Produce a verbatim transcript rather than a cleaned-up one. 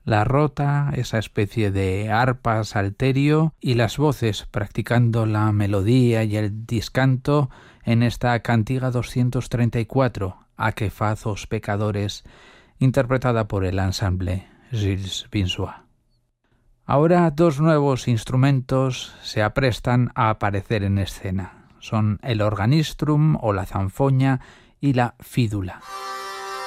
la rota, esa especie de arpa salterio, y las voces practicando la melodía y el discanto en esta cantiga doscientos treinta y cuatro, A que faz os pecadores, interpretada por el ensemble Gilles Binsois. Ahora dos nuevos instrumentos se aprestan a aparecer en escena. Son el organistrum o la zanfoña y la fídula.